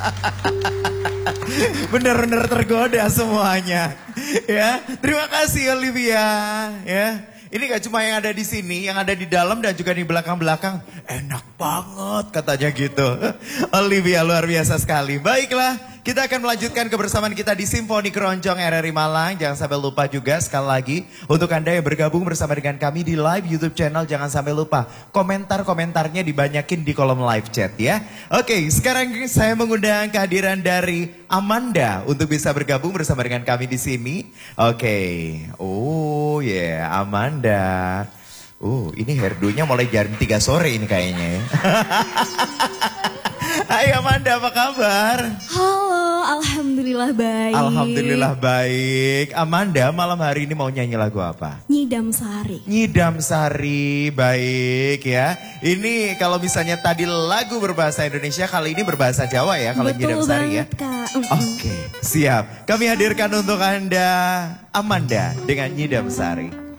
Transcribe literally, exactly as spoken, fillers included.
Bener-bener tergoda semuanya. Ya, terima kasih Olivia. Ya, ini gak cuma yang ada di sini, yang ada di dalam dan juga di belakang-belakang. Enak banget katanya gitu. Olivia luar biasa sekali. Baiklah, kita akan melanjutkan kebersamaan kita di Simfoni Keroncong R R I Malang. Jangan sampai lupa juga sekali lagi untuk Anda yang bergabung bersama dengan kami di live YouTube channel. Jangan sampai lupa komentar-komentarnya dibanyakin di kolom live chat ya. Oke, sekarang saya mengundang kehadiran dari Amanda untuk bisa bergabung bersama dengan kami di sini. Oke, oh ya yeah, Amanda. Uh, ini hairdo-nya mulai jam tiga sore ini kayaknya ya. Hai Amanda, apa kabar? Halo, alhamdulillah baik. Alhamdulillah baik. Amanda, malam hari ini mau nyanyi lagu apa? Nyidam Sari. Nyidam Sari, baik ya. Ini kalau misalnya tadi lagu berbahasa Indonesia, kali ini berbahasa Jawa ya kalau Betul Nyidam Sari ya. Kak. Oke, siap. Kami hadirkan untuk Anda Amanda dengan Nyidam Sari.